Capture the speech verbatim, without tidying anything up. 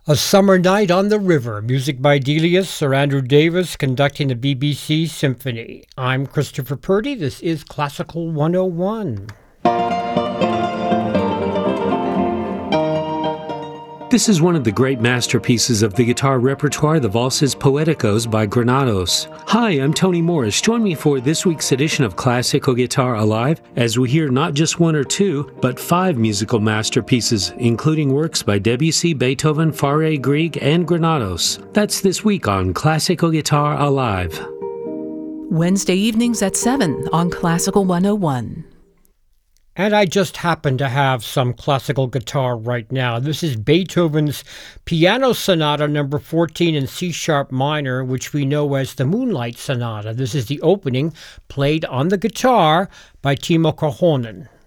A Summer Night on the River, music by Delius, Sir Andrew Davis conducting the B B C Symphony. I'm Christopher Purdy. This is Classical one oh one. This is one of the great masterpieces of the guitar repertoire, the Valses Poéticos by Granados. Hi, I'm Tony Morris. Join me for this week's edition of Classical Guitar Alive as we hear not just one or two, but five musical masterpieces, including works by Debussy, Beethoven, Fauré, Grieg, and Granados. That's this week on Classical Guitar Alive. Wednesday evenings at seven on Classical one oh one. And I just happen to have some classical guitar right now. This is Beethoven's Piano Sonata number fourteen in C-sharp minor, which we know as the Moonlight Sonata. This is the opening, played on the guitar by Timo Korhonen.